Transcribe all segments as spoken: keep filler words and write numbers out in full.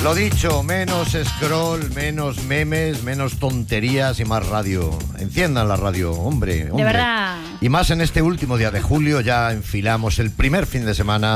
Lo dicho, menos scroll, menos memes, menos tonterías y más radio. Enciendan la radio, hombre, hombre. De verdad. Y más en este último día de julio, ya enfilamos el primer fin de semana.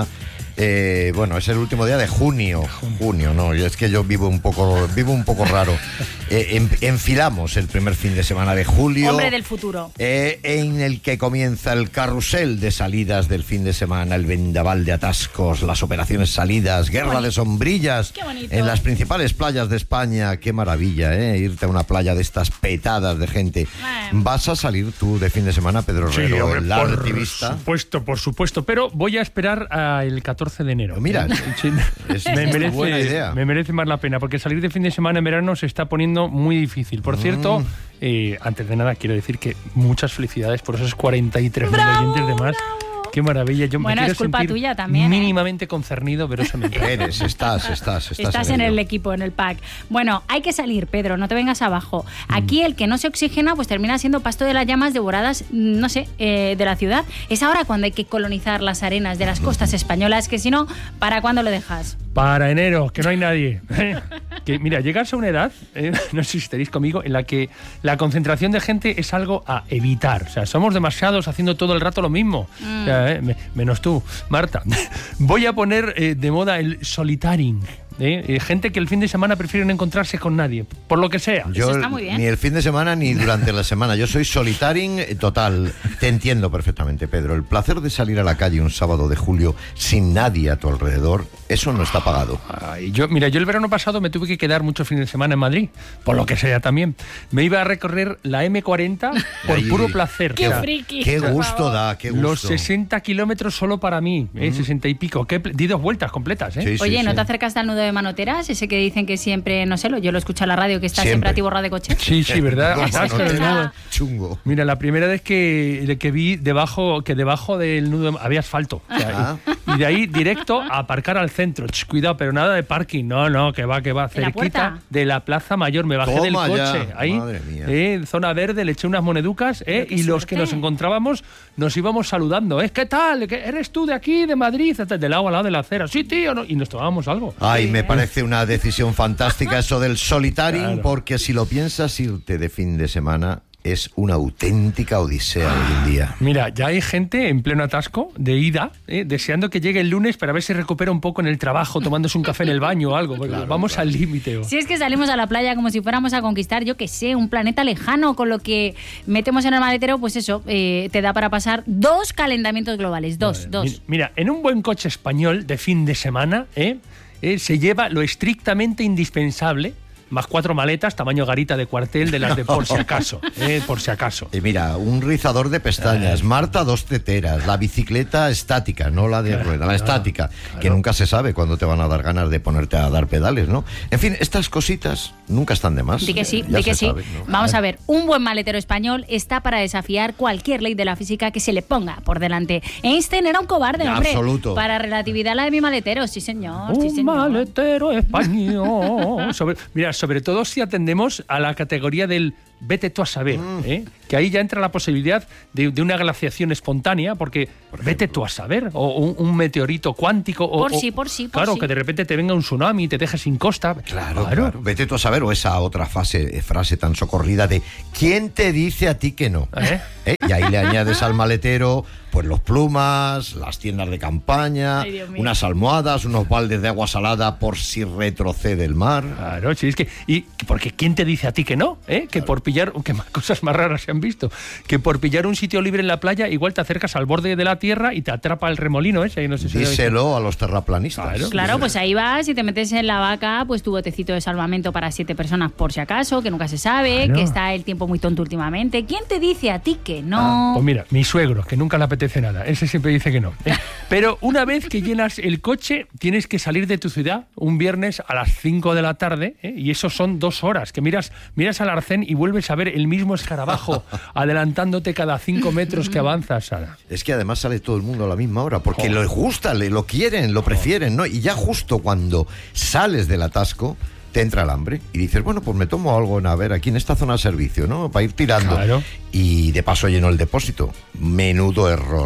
Eh, bueno, es el último día de junio. Junio, no, es que yo vivo un poco, vivo un poco raro. Eh, en, enfilamos el primer fin de semana de julio. Hombre del futuro. Eh, en el que comienza el carrusel de salidas del fin de semana, el vendaval de atascos, las operaciones salidas, guerra de sombrillas en las principales playas de España. Qué maravilla, ¿eh? Irte a una playa de estas petadas de gente. Eh. ¿Vas a salir tú de fin de semana, Pedro Herrero, sí, hombre, el activista? Por supuesto, por supuesto, pero voy a esperar al catorce de enero. Mira, sí, es me merece, buena idea. Me merece más la pena, porque salir de fin de semana en verano se está poniendo muy difícil. Por cierto, mm. eh, antes de nada quiero decir que muchas felicidades por esos cuarenta y tres mil oyentes de más. Bravo. Qué maravilla. Yo bueno, me es culpa sentir tuya también. Mínimamente ¿eh? concernido, pero eso me eres, estás, estás, estás. Estás en, en el equipo, en el pack. Bueno, hay que salir, Pedro, no te vengas abajo. Aquí el que no se oxigena, pues termina siendo pasto de las llamas devoradas, no sé, eh, de la ciudad. Es ahora cuando hay que colonizar las arenas de las costas españolas, que si no, ¿para cuándo lo dejas? Para enero, que no hay nadie. Que, mira, llegas a una edad, eh, no sé si estaréis conmigo, en la que la concentración de gente es algo a evitar. O sea, somos demasiados haciendo todo el rato lo mismo. Mm. O sea, eh, me, menos tú, Marta. Voy a poner eh, de moda el solitaring. ¿Eh? Eh, gente que el fin de semana prefieren encontrarse con nadie, por lo que sea. Yo, Eso está muy bien. Ni el fin de semana ni durante la semana. Yo soy solitaring total. Te entiendo perfectamente, Pedro. El placer de salir a la calle un sábado de julio sin nadie a tu alrededor, eso no está pagado. Ay, yo, mira, yo el verano pasado me tuve que quedar muchos fines de semana en Madrid, por lo que sea también. Me iba a recorrer la eme cuarenta por Ay, puro placer. ¡Qué o sea, friki! ¡Qué gusto da! ¡Qué gusto! Los sesenta kilómetros solo para mí, eh, mm. sesenta y pico. ¿Qué? Di dos vueltas completas, ¿eh? Sí, Oye, sí, ¿no sí. te acercas al nudo de Manoteras? Ese que dicen que siempre, no sé, yo lo escucho a la radio, que está siempre, siempre atiborrado de coche. Sí, sí, ¿verdad? Manoteras, chungo. Mira, la primera vez que, que vi debajo, que debajo del nudo había asfalto. O sea, ah. y, y de ahí directo a aparcar al centro. Ch, cuidado, pero nada de parking. No, no, que va, que va. Cerquita ¿La de la Plaza Mayor. Me bajé Toma del coche. Ya. Ahí, madre mía. Eh, zona verde, le eché unas moneducas eh, y suerte. Los que nos encontrábamos nos íbamos saludando. ¿eh? ¿Qué tal? ¿Eres tú de aquí, de Madrid? Del lado al lado de la acera. Sí, tío. No. Y nos tomábamos algo. Ay, sí, me eh. parece una decisión fantástica eso del solitaring, claro. Porque si lo piensas, irte de fin de semana es una auténtica odisea hoy en día. Mira, ya hay gente en pleno atasco de ida, eh, deseando que llegue el lunes para ver si recupera un poco en el trabajo, tomándose un café en el baño o algo. Claro, vamos claro. al límite. Si es que salimos a la playa como si fuéramos a conquistar, yo qué sé, un planeta lejano, con lo que metemos en el maletero, pues eso, eh, te da para pasar dos calentamientos globales. Dos, vale. dos. Mira, en un buen coche español de fin de semana, eh, eh, se lleva lo estrictamente indispensable, más cuatro maletas, tamaño garita de cuartel, de las de por si acaso, eh, por si acaso. Y mira, un rizador de pestañas, Marta dos teteras, la bicicleta estática, no la de rueda, la claro, estática, claro. Que nunca se sabe cuándo te van a dar ganas de ponerte a dar pedales, ¿no? En fin, estas cositas nunca están de más. Di que sí, di que sí. Sabe, ¿no? Vamos a ver, un buen maletero español está para desafiar cualquier ley de la física que se le ponga por delante. Einstein era un cobarde, hombre. Absoluto. Para relatividad la de mi maletero, sí señor, un sí señor. maletero español. Sobre, mira, sobre todo si atendemos a la categoría del vete tú a saber, mm. ¿eh? Que ahí ya entra la posibilidad de, de una glaciación espontánea, porque por vete tú a saber, o un, un meteorito cuántico, o, por sí, por sí, por claro, sí. que de repente te venga un tsunami y te dejes sin costa. Claro, claro, claro. Vete tú a saber, o esa otra fase, frase tan socorrida de ¿quién te dice a ti que no? ¿Eh? ¿Eh? Y ahí le añades al maletero pues los plumas, las tiendas de campaña, Ay, unas almohadas, unos baldes de agua salada por si retrocede el mar. Claro, sí, es que y porque ¿quién te dice a ti que no? ¿Eh? Que claro. Por pillar, que más cosas más raras se han visto, que por pillar un sitio libre en la playa igual te acercas al borde de la tierra y te atrapa el remolino ese, y no sé si díselo a los terraplanistas. Claro, claro, pues ahí vas y te metes en la vaca, pues tu botecito de salvamento para siete personas por si acaso, que nunca se sabe, claro. Que está el tiempo muy tonto últimamente. ¿Quién te dice a ti que no? Ah, pues mira, mi suegro, que nunca le apetece nada, ese siempre dice que no. ¿eh? Pero una vez que llenas el coche, tienes que salir de tu ciudad un viernes a las cinco de la tarde, ¿eh? Y eso son dos horas, que miras, miras al arcén y vuelves a ver el mismo escarabajo adelantándote cada cinco metros que avanzas, Sara. Es que además sale todo el mundo a la misma hora, porque oh. les gusta, lo quieren, lo prefieren, ¿no? Y ya justo cuando sales del atasco, te entra el hambre y dices, bueno, pues me tomo algo, a ver, aquí en esta zona de servicio, ¿no? Para ir tirando. Claro. Y de paso lleno el depósito. Menudo error.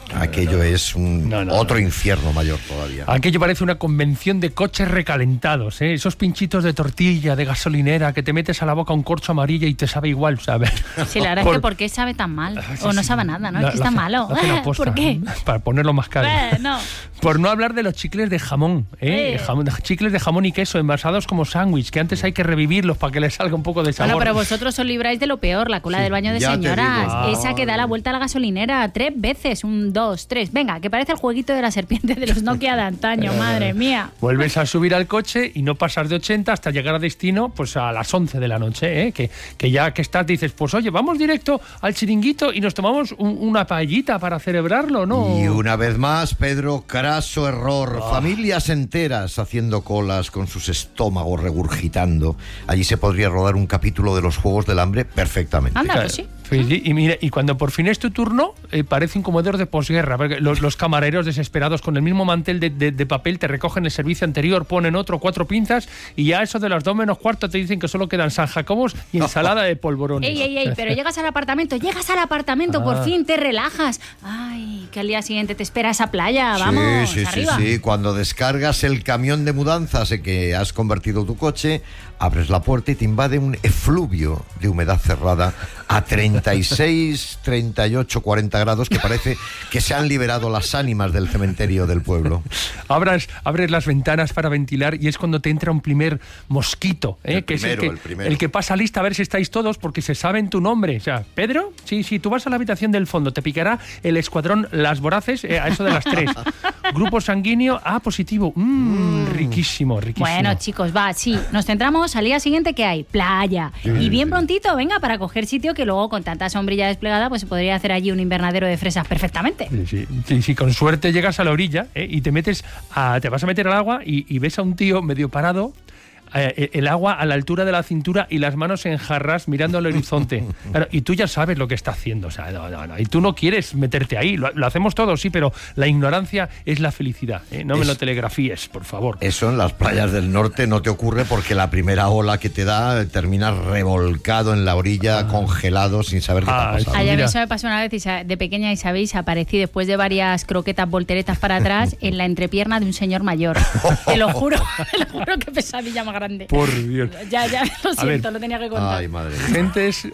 Aquello es un no, no, otro no. infierno mayor todavía. Aquello parece una convención de coches recalentados, ¿eh? Esos pinchitos de tortilla, de gasolinera, que te metes a la boca un corcho amarillo y te sabe igual, ¿sabes? Sí, la verdad Por... es que ¿por qué sabe tan mal? O no sabe nada, ¿no? La, es que está la, malo. La ¿Por qué? Para ponerlo más caro. Eh, no. Por no hablar de los chicles de jamón, ¿eh? Eh. Jamón, chicles de jamón y queso envasados como sándwich, que antes hay que revivirlos para que les salga un poco de sabor. Bueno, pero vosotros os libráis de lo peor, la cola sí, del baño de señoras. Esa que da la vuelta a la gasolinera tres veces, un, dos, tres. Venga, que parece el jueguito de la serpiente de los Nokia de antaño, madre mía. Vuelves a subir al coche y no pasas de ochenta hasta llegar a destino pues a las once de la noche, ¿eh? que, que ya que estás dices, pues oye, vamos directo al chiringuito y nos tomamos un, una paellita para celebrarlo, ¿no? Y una vez más, Pedro, craso error. Oh. Familias enteras haciendo colas con sus estómagos regurgitando. Allí se podría rodar un capítulo de los Juegos del Hambre perfectamente. Anda, pues sí. Sí, y mira, y cuando por fin es tu turno, eh, parece un comedor de posguerra, porque los, los camareros desesperados con el mismo mantel de, de, de papel te recogen el servicio anterior, ponen otro, cuatro pinzas, y ya eso de las dos menos cuarto te dicen que solo quedan San Jacobos y ensalada de polvorones. Ey, ey, ey, pero llegas al apartamento, llegas al apartamento, ah. por fin te relajas. Ay, que al día siguiente te espera esa playa, vamos, sí, sí, arriba. Sí, sí, cuando descargas el camión de mudanzas en que has convertido tu coche, abres la puerta y te invade un efluvio de humedad cerrada a treinta y seis, treinta y ocho, cuarenta grados, que parece que se han liberado las ánimas del cementerio del pueblo. Abras, abres las ventanas para ventilar y es cuando te entra un primer mosquito, ¿eh? el que primero, es el que, el, primero. el que pasa lista a ver si estáis todos porque se saben tu nombre. O sea, ¿Pedro? Sí, sí, tú vas a la habitación del fondo, te picará el escuadrón Las Voraces eh, a eso de las tres. Grupo sanguíneo A positivo. Mm, mm. Riquísimo, riquísimo. Bueno, chicos, va, sí, nos centramos al día siguiente que hay playa. Sí, y bien sí. prontito, venga, para coger sitio que luego con tanta sombrilla desplegada pues se podría hacer allí un invernadero de fresas perfectamente. Sí, sí, sí, sí, con suerte llegas a la orilla ¿eh? y te metes a, te vas a meter al agua y, y ves a un tío medio parado, eh, el agua a la altura de la cintura y las manos en jarras mirando al horizonte. Claro, y tú ya sabes lo que está haciendo, o sea, no, no, no, y tú no quieres meterte ahí, lo, lo hacemos todos, sí, pero la ignorancia es la felicidad, ¿eh? No es, me lo telegrafíes, por favor. Eso en las playas del norte no te ocurre porque la primera ola que te da terminas revolcado en la orilla, ah. congelado, sin saber qué ah, te ha pasado. Ay, a mí eso me pasó una vez de pequeña y sabéis, aparecí después de varias croquetas volteretas para atrás en la entrepierna de un señor mayor. Te lo juro, te lo juro que pesadilla más grande. Por Dios. Ya, ya, lo siento, ver, lo tenía que contar. Ay, madre. Gentes...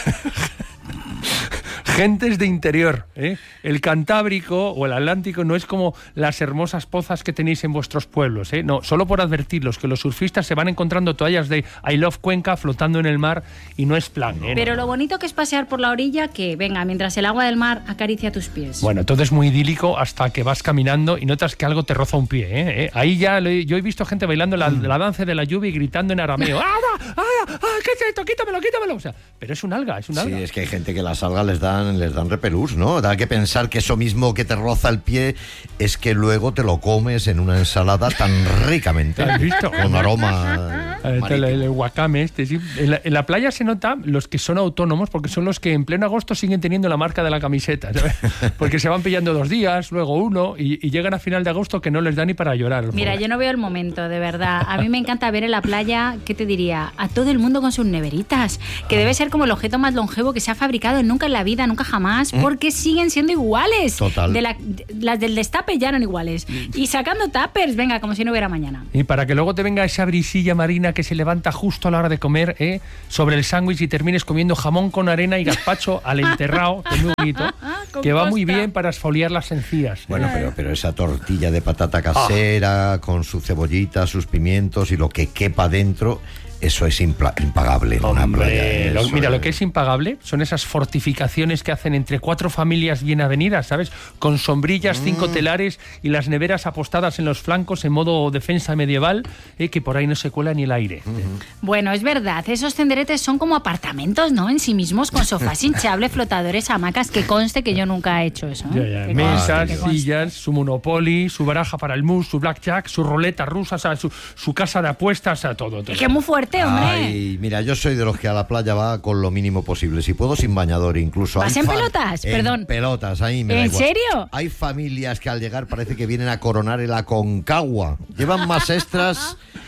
Gentes de interior, ¿eh? El Cantábrico o el Atlántico no es como las hermosas pozas que tenéis en vuestros pueblos, ¿eh? No, solo por advertirlos que los surfistas se van encontrando toallas de I Love Cuenca flotando en el mar y no es plan, ¿eh? Pero lo bonito que es pasear por la orilla, que venga, mientras el agua del mar acaricia tus pies. Bueno, todo es muy idílico hasta que vas caminando y notas que algo te roza un pie, ¿eh? ¿Eh? Ahí ya lo he, yo he visto gente bailando la, la danza de la lluvia y gritando en arameo. ¡Ah, ah, ah, ¿qué es esto? Quítamelo, quítamelo. O sea, pero es un alga, es un alga. Sí, es que hay gente que las algas les dan les dan repelús, ¿no? Da que pensar que eso mismo que te roza el pie es que luego te lo comes en una ensalada tan ricamente. ¿Has visto? Con aroma el, el, el wakame este, sí. En la, en la playa se nota los que son autónomos porque son los que en pleno agosto siguen teniendo la marca de la camiseta, ¿sabes? Porque se van pillando dos días, luego uno y, y llegan a final de agosto que no les da ni para llorar. Mira, joder. Yo no veo el momento, de verdad. A mí me encanta ver en la playa, ¿qué te diría? A todo el mundo con sus neveritas, que debe ser como el objeto más longevo que se ha fabricado nunca en la vida, nunca jamás, porque siguen siendo iguales. Total. De la, de, las del destape ya no eran iguales. Y sacando tuppers, venga, como si no hubiera mañana. Y para que luego te venga esa brisilla marina que se levanta justo a la hora de comer, ¿eh? Sobre el sándwich y termines comiendo jamón con arena y gazpacho al enterrado, que es muy bonito, que va muy bien para esfoliar las encías. Bueno, pero, pero esa tortilla de patata casera, ah. con su cebollita, sus pimientos y lo que quepa dentro... Eso es impla- impagable en una playa. Lo, mira, es... lo que es impagable son esas fortificaciones que hacen entre cuatro familias bien avenidas, ¿sabes? Con sombrillas, mm. cinco telares y las neveras apostadas en los flancos en modo defensa medieval, eh, que por ahí no se cuela ni el aire. Mm-hmm. Bueno, es verdad, esos tenderetes son como apartamentos, ¿no? En sí mismos, con sofás hinchables, flotadores, hamacas, que conste que yo nunca he hecho eso, ¿eh? Ya, ya. Mesas, sillas, su Monopoly, su baraja para el mus, su blackjack, su roleta rusa, o sea, su, su casa de apuestas, o sea, todo, todo. Es que es muy fuerte. Ay, mira, yo soy de los que a la playa va con lo mínimo posible. Si puedo, sin bañador incluso. ¿Vas hay en fa- pelotas? En Perdón. pelotas, ahí me da ¿En igual. serio? Hay familias que al llegar parece que vienen a coronar el Aconcagua. Llevan más extras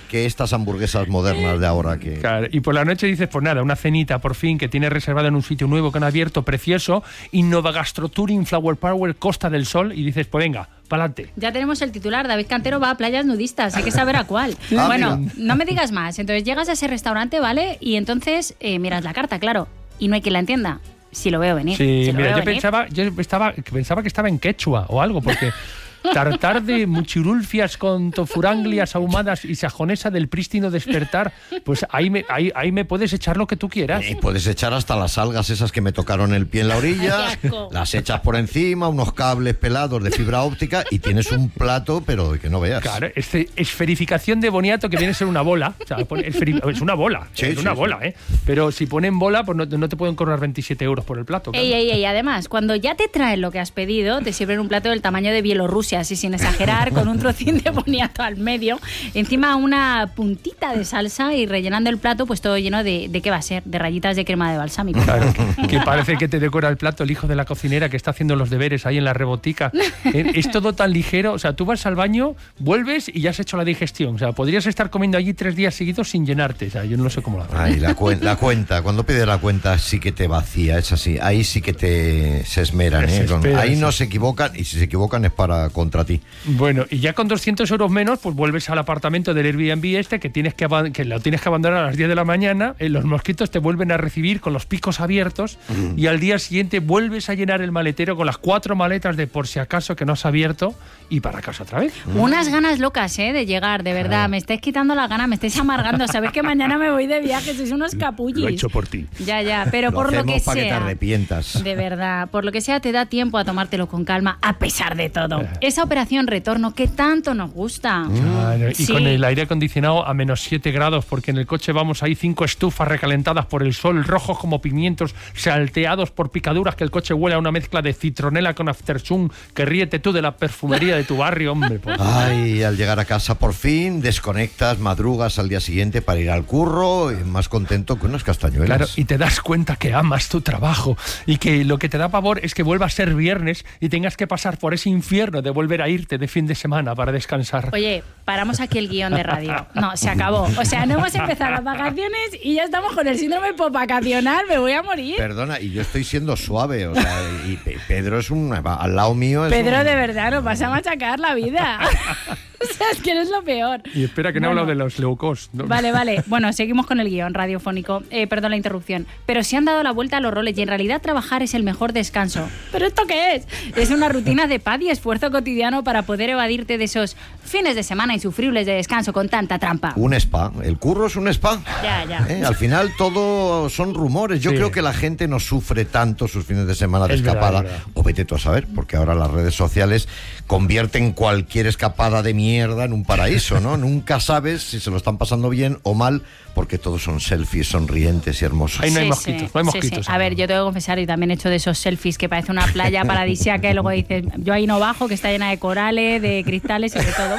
que estas hamburguesas modernas de ahora. Que... Claro, y por la noche dices, pues nada, una cenita por fin que tienes reservada en un sitio nuevo que han abierto, precioso, Innova Gastro Touring Flower Power Costa del Sol, y dices, pues venga, pa'lante. Ya tenemos el titular, David Cantero va a playas nudistas, hay que saber a cuál. Ah, bueno, mira. no me digas más. Entonces llegas a ese restaurante, ¿vale? Y entonces eh, miras la carta, claro, y no hay quien la entienda. Si lo veo venir. Sí, si lo mira, veo yo venir. pensaba, yo estaba, pensaba que estaba en quechua o algo, porque tartar de muchirulfias con tofuranglias ahumadas y sajonesa del prístino despertar, pues ahí me, ahí, ahí me puedes echar lo que tú quieras. Y puedes echar hasta las algas esas que me tocaron el pie en la orilla, Ay, qué asco. las echas por encima, unos cables pelados de fibra óptica y tienes un plato, pero que no veas. Claro, es esferificación de boniato que viene a ser una bola. O sea, pone esferi- es una bola, Sí, es sí, una sí. bola, ¿eh? Pero si ponen bola, pues no, no te pueden cobrar veintisiete euros por el plato. Claro. Ey, ey, ey, además, cuando ya te traen lo que has pedido, te sirven un plato del tamaño de Bielorrusia, así sin exagerar, con un trocín de boniato al medio, encima una puntita de salsa y rellenando el plato, pues todo lleno de, ¿de qué va a ser? De rayitas de crema de balsámico. Claro, que, que parece que te decora el plato el hijo de la cocinera que está haciendo los deberes ahí en la rebotica. Eh, Es todo tan ligero, o sea, tú vas al baño, vuelves y ya has hecho la digestión. O sea, podrías estar comiendo allí tres días seguidos sin llenarte. O sea, yo no sé cómo lo hacen. Ay, la, cuen- la cuenta, cuando pides la cuenta sí que te vacía, es así. Ahí sí que te se esmeran, Se ¿eh? Con- esperan, ahí sí. no se equivocan y si se equivocan es para contra ti. Bueno, y ya con doscientos euros menos, pues vuelves al apartamento del Airbnb este que tienes que, aban- que lo tienes que abandonar a las diez de la mañana, eh, los mosquitos te vuelven a recibir con los picos abiertos y al día siguiente vuelves a llenar el maletero con las cuatro maletas de por si acaso que no has abierto y para casa otra vez. Unas ganas locas, ¿eh? De llegar, de verdad. Claro. Me estáis quitando las ganas, me estáis amargando. Sabes que mañana me voy de viaje, sois unos capullis. Lo he hecho por ti. Ya, ya, pero Lo por lo hacemos que para que te sea. arrepientas. De verdad, por lo que sea, te da tiempo a tomártelo con calma, a pesar de todo. Esa operación retorno que tanto nos gusta. Claro, y Sí. con el aire acondicionado a menos siete grados, porque en el coche vamos ahí cinco estufas recalentadas por el sol, rojos como pimientos, salteados por picaduras, que el coche huele a una mezcla de citronela con aftersun, que ríete tú de la perfumería de tu barrio, hombre. Por favor. Ay, al llegar a casa por fin, desconectas, madrugas al día siguiente para ir al curro, y más contento que unas castañuelas. Claro, y te das cuenta que amas tu trabajo y que lo que te da pavor es que vuelva a ser viernes y tengas que pasar por ese infierno de volver a irte de fin de semana para descansar. Oye, paramos aquí el guión de radio. No, se acabó. O sea, no hemos empezado las vacaciones y ya estamos con el síndrome post-vacacional. Me voy a morir. Perdona, y yo estoy siendo suave, o sea, y Pe- Pedro es un... al lado mío es Pedro, un- de verdad, nos vas a machacar la vida. O sea, es que eres lo peor. Y espera que no he Bueno. hablado de los leucos. ¿no? Vale, vale. Bueno, seguimos con el guión radiofónico. Eh, perdón la interrupción. Pero se han dado la vuelta a los roles y en realidad trabajar es el mejor descanso. ¿Pero esto qué es? Es una rutina de paz y esfuerzo cotidiano para poder evadirte de esos fines de semana insufribles de descanso con tanta trampa. Un spa. El curro es un spa. Ya, ya. ¿Eh? Al final todo son rumores. Yo Sí. creo que la gente no sufre tanto sus fines de semana de Es verdad, escapada. es verdad. O vete tú a saber, porque ahora las redes sociales convierten cualquier escapada de mierda en un paraíso, ¿no? Nunca sabes si se lo están pasando bien o mal, porque todos son selfies sonrientes y hermosos. Ahí no hay Sí, mosquitos, sí, no hay sí, mosquitos. sí. A ver, yo tengo que confesar, y también he hecho de esos selfies que parece una playa paradisíaca y luego dices, yo ahí no bajo, que está llena de corales, de cristales y de todo.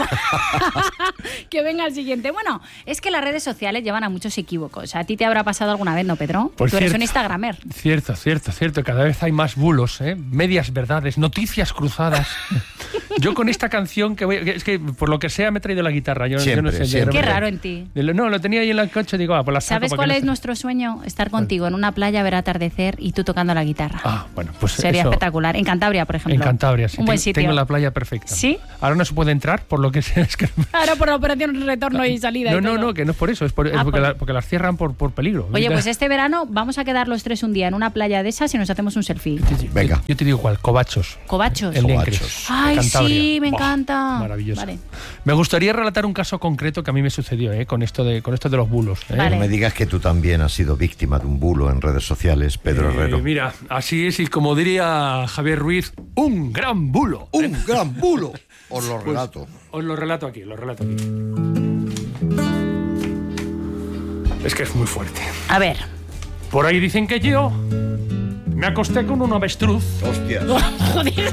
Que venga el siguiente. Bueno, es que las redes sociales llevan a muchos equívocos. A ti te habrá pasado alguna vez, ¿no, Pedro? Pues Tú eres cierto. un instagramer. Cierto, cierto, cierto. Cada vez hay más bulos, ¿eh? Medias verdades, noticias cruzadas. Yo con esta canción que voy, que es que por lo que sea me he traído la guitarra. Yo, yo Siempre, no sé. de siempre. Qué repente- raro en ti. de lo- No, lo tenía ahí en el coche, digo, ah, pues la saco ¿Sabes para que cuál no es esté- nuestro sueño? Estar contigo en una playa, ver atardecer y tú tocando la guitarra. Ah, bueno, pues Sería eso- espectacular. En Cantabria, por ejemplo. En Cantabria, sí. Un buen Tengo- sitio. Tengo la playa perfecta. ¿Sí? Ahora no se puede entrar, por lo que sea. Es que... Ahora por la operación retorno y salida. No, y no, todo. no, que no es por eso, es, por- es Ah, porque, por- la- porque las cierran por, por peligro. Oye, Yo- pues este verano vamos a quedar los tres un día en una playa de esas y nos hacemos un selfie. Venga. Yo te digo cuál, Covachos. Covachos. El Covachos. Lincres, Ay, Cantabria. sí, me Buah, encanta. Maravilloso. Vale. Me gustaría relatar un caso concreto que a mí me sucedió, ¿eh? con esto de con esto de los bulos. ¿eh? Vale. No me digas que tú también has sido víctima de un bulo en redes sociales, Pedro Eh, Herrero. mira, así es, y como diría Javier Ruiz, un gran bulo. ¡Un gran bulo! Os lo Pues, relato. os lo relato aquí, lo relato aquí. Es que es muy fuerte. A ver. Por ahí dicen que yo me acosté con un avestruz. Hostia. Joder.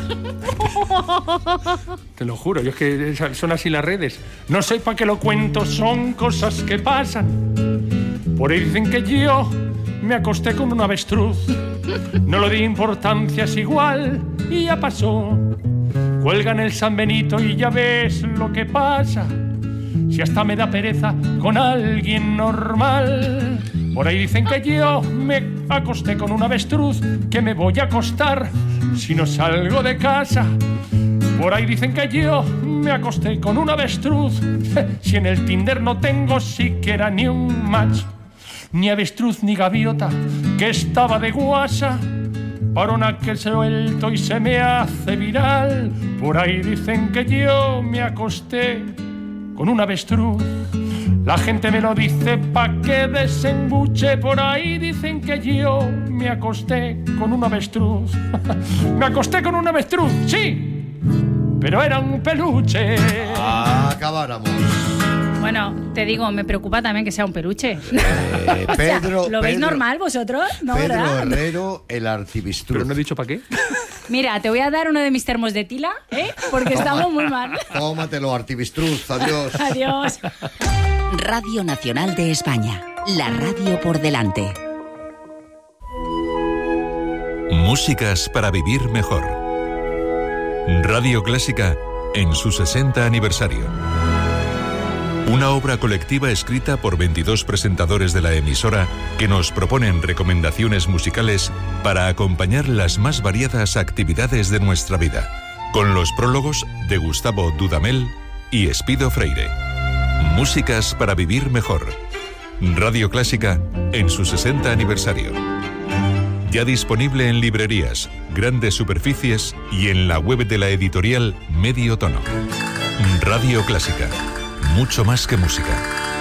Te lo juro, yo es que son así las redes. No sé para qué lo cuento, son cosas que pasan. Por ahí dicen que yo me acosté con un avestruz. No le di importancia, es igual, y ya pasó. Cuelgan el San Benito y ya ves lo que pasa. si hasta me da pereza con alguien normal. Por ahí dicen que yo me acosté con un avestruz, que me voy a acostar si no salgo de casa. Por ahí dicen que yo me acosté con un avestruz, si en el Tinder no tengo siquiera ni un match. Ni avestruz ni gaviota, que estaba de guasa, parona que suelto y se me hace viral. Por ahí dicen que yo me acosté con un avestruz, la gente me lo dice pa' que desembuche. Por ahí dicen que yo me acosté con un avestruz. Me acosté con un avestruz, sí, pero era un peluche. Acabáramos. Bueno, te digo, me preocupa también que sea un peluche. Eh, Pedro, o sea, ¿lo veis Pedro, normal vosotros? No, Pedro ¿verdad? Herrero, el arcibistruz. Pero no he dicho para qué. Mira, te voy a dar uno de mis termos de tila, ¿eh? Porque Toma, estamos muy mal. Tómatelo, arcibistruz. Adiós. Adiós. Radio Nacional de España. La radio por delante. Músicas para vivir mejor. Radio Clásica en su sesenta aniversario. Una obra colectiva escrita por veintidós presentadores de la emisora que nos proponen recomendaciones musicales para acompañar las más variadas actividades de nuestra vida, con los prólogos de Gustavo Dudamel y Espido Freire. Músicas para vivir mejor. Radio Clásica en su sesenta aniversario. Ya disponible en librerías, grandes superficies y en la web de la editorial Medio Tono. Radio Clásica. Mucho más que música.